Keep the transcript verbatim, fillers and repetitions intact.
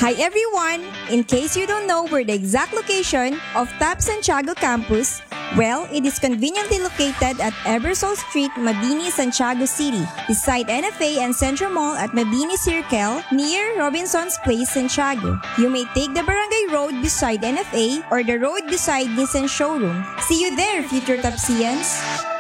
Hi everyone! In case you don't know where the exact location of TAP Santiago campus, well, it is conveniently located at Ebersol Street, Mabini, Santiago City, beside N F A and Central Mall at Mabini Circle, near Robinson's Place, Santiago. You may take the Barangay Road beside N F A or the road beside Nissan Showroom. See you there, future Tapsians!